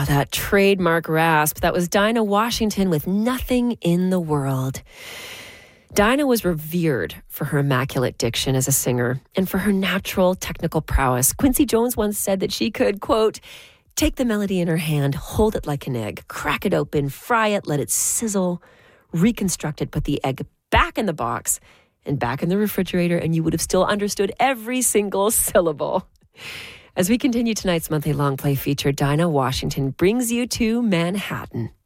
that trademark rasp. That was Dinah Washington with Nothing in the World. Dinah was revered for her immaculate diction as a singer and for her natural technical prowess. Quincy Jones once said that she could, quote, take the melody in her hand, hold it like an egg, crack it open, fry it, let it sizzle, reconstruct it, put the egg back in the box and back in the refrigerator, and you would have still understood every single syllable. As we continue tonight's monthly long play feature, Dinah Washington brings you to Manhattan.